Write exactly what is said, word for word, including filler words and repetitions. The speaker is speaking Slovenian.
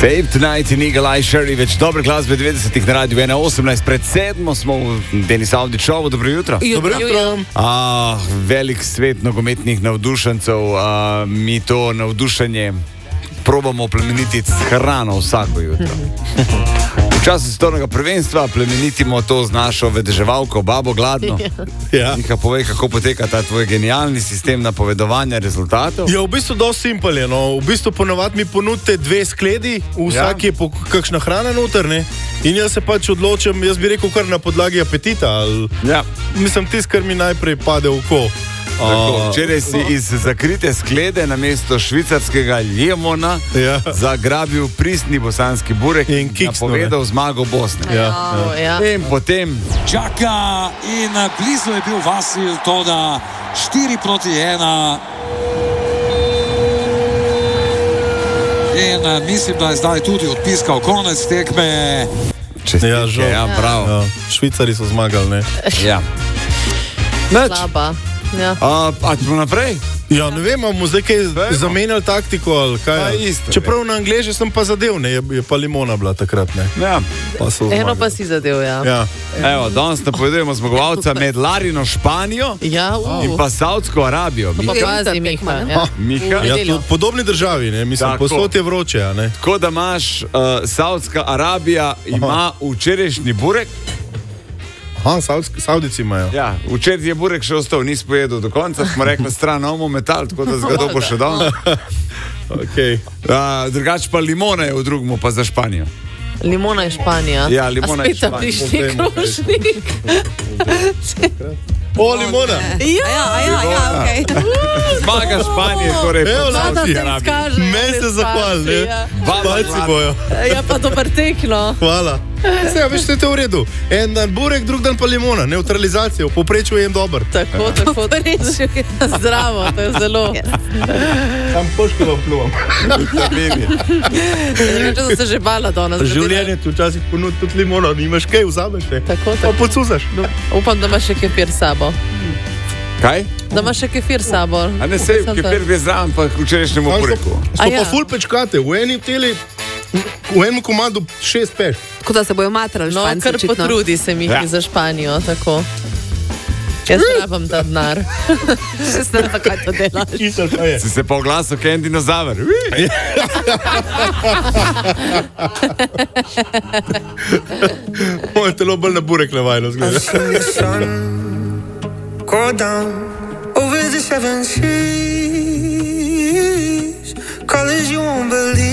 Save Tonight in Eagle Eye Sherry, več dobre glasbe devetdesetih na radiju ena osemnajst, pred sedmo smo v Denis Audi Showu. Dobro jutro. Dobro jutro. A, velik svet nogometnih navdušencev, a, mi to navdušenje probamo plemenititi s hrano vsako jutro. V času svetovnega prvenstva plemenitimo to z našo vedeževalko, babo Gladno. Ja. Nika, povej, kako poteka ta tvoj genialni sistem napovedovanja rezultatov. Ja, v bistvu dosti simpel je, no. V bistvu ponovadi mi ponudite dve skledi, v vsaki je po kakšna hrana noter, ne? In jaz se pač odločim, jaz bi rekel kar na podlagi apetita, ali... Ja. Mislim, tis, kar mi najprej pade v oko. Tako, včeraj si iz zakrite sklede namesto švicarskega lemona Ja. zagrabil pristni bosanski burek In in kiksno, napovedal zmago Bosne. Ja, Oh, ja. In potem Čaka in blizu je bil Vasil, toda štiri proti ena. In mislim, da je zdaj tudi odpiskal konec tekme. čestitke, Ja, žal. ja, bravo. Ja. Švicari so zmagali, ne? Ja. Nič. Slaba. Ja. A, a ćemo naprej? Ja, ne vem, bomo zdaj kaj zamenjali taktiko ali kaj. Pa isto, Čeprav na Angleže sem pa zadev, ne, je, je pa limona bila takrat, ne. Ja. Pa so Eno zmagali. pa si zadev, ja. Ja. Evo, danes napovedujemo zmagovalca med Larino Španijo Ja, uh. in pa Saudsko Arabijo. Pa Miha, pazi, Miha. Ja. Miha. Ja, Nedeljo. tudi podobni državi, ne, mislim, Tako. posod je vroče, a ne. Tako da imaš, uh, Saudska Arabija ima včerajšnji burek. Aha, Saudski, Saudici imajo. Ja, včeraj je burek še ostal, nis pojedel do konca, smo rekli stran omo metal, tako da zgado bo še dal. Okay. Uh, drugače pa limona je v drugmu, pa za Španijo. Limona je Španija. Ja, limona A je spet Španija. prišli Povejmo, kaj krožnik. O, limona! Ja, ja, ja, okej. Zmaga Španije, torej Evo, po Vlada Saudski se Arabiji. izkaže. Meni se zahvali, ne. Ja. Španci bojo. Ja, pa dober tek, no. Hvala. Se, ja, veš, to je v redu. En dan burek, drug dan pa limona. Neutralizacija, v povprečju je en dober. Tako, tako. Zdravo, to je zelo. Tam poškilo pluvam. Če sem se že bala danes. Življenje ti včasih ponudi tudi limono, nimaš kaj, vzameš ne. Tako, Pa tako. pocuzaš. No, upam, da imaš še kefir s sabo. Kaj? Da imaš še kefir s sabo. A ne sej, Upam, da- kefir gre zraven, pa k včerajšnjemu bureku. Sto A pa ja. ful pečkate, v eni teli, v enem komadu šest peš. Tako da se bojo matrali No, Španci, kar očitno. potrudi se mi Ja. za Španijo, tako. Jaz rabim ta denar. Še zdaj pa kaj to delaš. Kisel pa je. Si se pa oglasil, kaj je en dinozaver. Ui. Moje telo bolj na burek navajno zgleda. Seen the sun go down over the seven seas. Colors you won't believe.